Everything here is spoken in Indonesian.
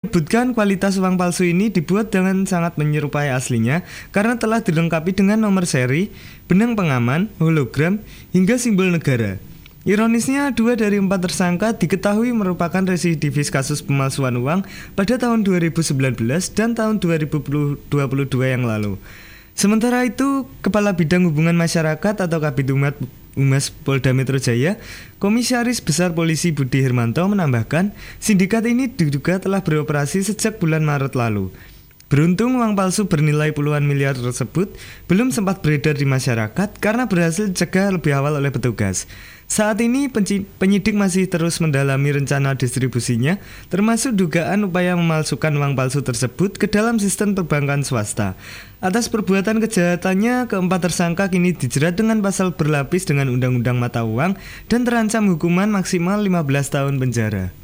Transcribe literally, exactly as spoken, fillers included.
menyebutkan kualitas uang palsu ini dibuat dengan sangat menyerupai aslinya karena telah dilengkapi dengan nomor seri, benang pengaman, hologram, hingga simbol negara. Ironisnya, dua dari empat tersangka diketahui merupakan residivis kasus pemalsuan uang pada tahun dua ribu sembilan belas dan tahun dua ribu dua puluh dua yang lalu. Sementara itu, Kepala Bidang Hubungan Masyarakat atau Kabid Humas Humas Polda Metro Jaya, Komisaris Besar Polisi Budi Hermanto menambahkan, sindikat ini diduga telah beroperasi sejak bulan Maret lalu. Beruntung uang palsu bernilai puluhan miliar tersebut belum sempat beredar di masyarakat karena berhasil dicegah lebih awal oleh petugas. Saat ini penyidik masih terus mendalami rencana distribusinya, termasuk dugaan upaya memalsukan uang palsu tersebut ke dalam sistem perbankan swasta. Atas perbuatan kejahatannya, keempat tersangka kini dijerat dengan pasal berlapis dengan Undang-Undang Mata Uang dan terancam hukuman maksimal lima belas tahun penjara.